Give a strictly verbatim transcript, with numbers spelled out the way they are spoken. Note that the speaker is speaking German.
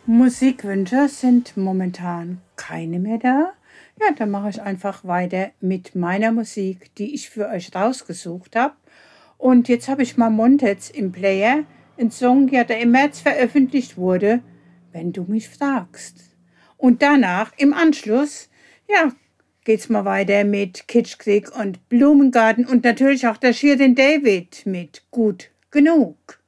Musikwünsche sind momentan keine mehr da. Ja, dann mache ich einfach weiter mit meiner Musik, die ich für euch rausgesucht habe. Und jetzt habe ich mal Montez im Player, ein Song, ja, der im März veröffentlicht wurde, wenn du mich fragst. Und danach, im Anschluss, ja, geht's mal weiter mit Kitschkrieg und Blumengarten und natürlich auch der Shirin David mit Gut genug.